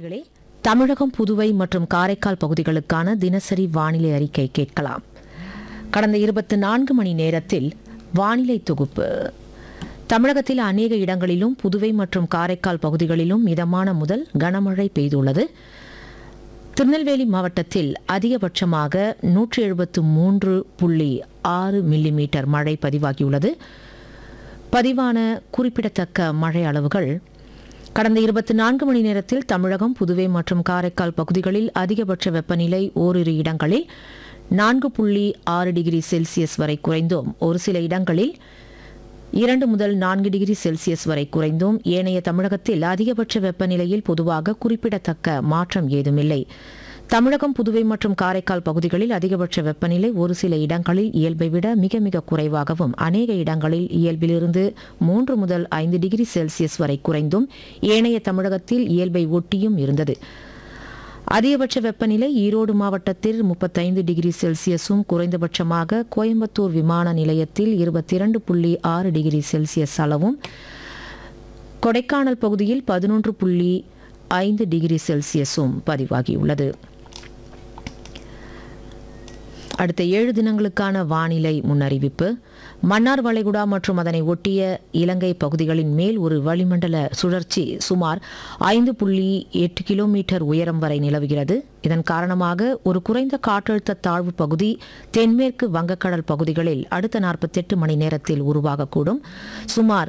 நேயர்களே, தமிழகம், புதுவை மற்றும் காரைக்கால் பகுதிகளுக்கான தினசரி வானிலை அறிக்கை கேட்கலாம். கடந்த 24 மணி நேரத்தில் வானிலை தொகுப்பு. தமிழகத்தில் அநேக இடங்களிலும் புதுவை மற்றும் காரைக்கால் பகுதிகளிலும் மிதமான முதல் கனமழை பெய்துள்ளது. திருநெல்வேலி மாவட்டத்தில் அதிகபட்சமாக 173.6 மில்லிமீட்டர் மழை பதிவாகியுள்ளது. பதிவான குறிப்பிடத்தக்க மழை அளவுகள்: கடந்த 24 மணி நேரத்தில் தமிழகம், புதுவை மற்றும் காரைக்கால் பகுதிகளில் அதிகபட்ச வெப்பநிலை ஓரிரு இடங்களில் 4.6 டிகிரி செல்சியஸ் வரை குறைந்தும், ஒரு சில இடங்களில் 2 முதல் 4 டிகிரி செல்சியஸ் வரை குறைந்தும், ஏனைய தமிழகத்தில் அதிகபட்ச வெப்பநிலையில் பொதுவாக குறிப்பிடத்தக்க மாற்றம் ஏதுமில்லை. தமிழகம், புதுவை மற்றும் காரைக்கால் பகுதிகளில் அதிகபட்ச வெப்பநிலை ஒரு சில இடங்களில் இயல்பை விட மிக மிக குறைவாகவும், அநேக இடங்களில் இயல்பிலிருந்து 3 முதல் 5 டிகிரி செல்சியஸ் வரை குறைந்தும், ஏனைய தமிழகத்தில் இயல்பை ஒட்டியும் இருந்தது. அதிகபட்ச வெப்பநிலை ஈரோடு மாவட்டத்தில் 35 டிகிரி செல்சியஸும், குறைந்தபட்சமாக கோயம்புத்தூர் விமான நிலையத்தில் 22.6 டிகிரி செல்சியஸ் அளவும், கொடைக்கானல் பகுதியில் 11.5 டிகிரி செல்சியஸும் பதிவாகியுள்ளது. அடுத்த 7 தினங்களுக்கான வானிலை முன்னறிவிப்பு. மன்னார் வளைகுடா மற்றும் அதனை ஒட்டிய இலங்கை பகுதிகளின் மேல் ஒரு வளிமண்டல சுழற்சி சுமார் 5.8 கிலோமீட்டர் உயரம் வரை நிலவுகிறது. இதன் காரணமாக ஒரு குறைந்த காற்றழுத்த தாழ்வு பகுதி தென்மேற்கு வங்கக்கடல் பகுதிகளில் அடுத்த 48 மணி நேரத்தில் உருவாகக்கூடும். சுமார்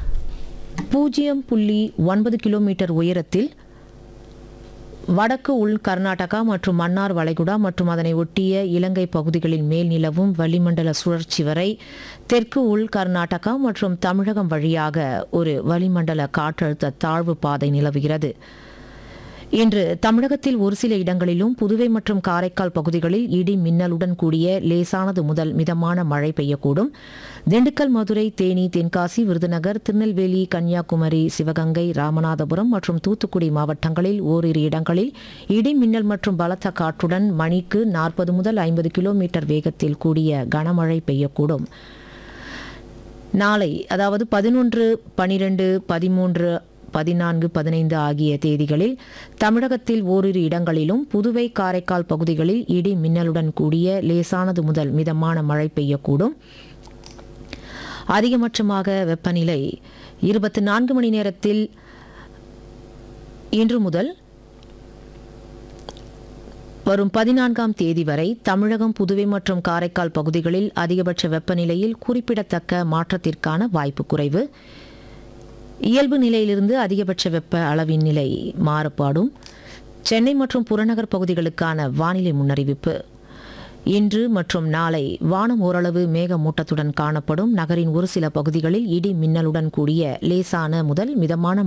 0.9 கிலோமீட்டர் உயரத்தில் வடக்கு உள் கர்நாடகா மற்றும் மன்னார் வளைகுடா மற்றும் அதனை ஒட்டிய இலங்கை பகுதிகளின் மேல் நிலவும் வளிமண்டல சுழற்சி வரை தெற்கு உள் கர்நாடகா மற்றும் தமிழகம் வழியாக ஒரு வளிமண்டல காற்றழுத்த தாழ்வு பாதை நிலவுகிறது. இன்று தமிழகத்தில் ஒரு சில இடங்களிலும் புதுவை மற்றும் காரைக்கால் பகுதிகளில் இடி மின்னலுடன் கூடிய லேசானது முதல் மிதமான மழை பெய்யக்கூடும். திண்டுக்கல், மதுரை, தேனி, தென்காசி, விருதுநகர், திருநெல்வேலி, கன்னியாகுமரி, சிவகங்கை, ராமநாதபுரம் மற்றும் தூத்துக்குடி மாவட்டங்களில் ஓரிரு இடங்களில் இடி மின்னல் மற்றும் பலத்த காற்றுடன் மணிக்கு 40 முதல் 50 கிலோமீட்டர் வேகத்தில் கூடிய கனமழை பெய்யக்கூடும். நாளை, அதாவது 11, 12, 13, 14, 15 ஆகிய தேதிகளில் தமிழகத்தில் ஓரிரு இடங்களிலும் புதுவை, காரைக்கால் பகுதிகளில் இடி மின்னலுடன் கூடிய லேசானது முதல் மிதமான மழை பெய்யக்கூடும். அதிகபட்சமாக வெப்பநிலை 24 மணி நேரத்தில் இன்று முதல் வரும் 14ஆம் தேதி வரை தமிழகம், புதுவை மற்றும் காரைக்கால் பகுதிகளில் அதிகபட்ச வெப்பநிலையில் குறிப்பிடத்தக்க மாற்றத்திற்கான வாய்ப்பு குறைவு. இயல்பு நிலையிலிருந்து அதிகபட்ச வெப்ப அளவின் நிலை மாறுபாடும். சென்னை மற்றும் புறநகர் பகுதிகளுக்கான வானிலை முன்னறிவிப்பு. இன்று மற்றும் நாளை வானம் ஓரளவு மேகமூட்டத்துடன் காணப்படும். நகரின் ஒரு சில பகுதிகளில் இடி மின்னலுடன் கூடிய லேசான முதல் மிதமான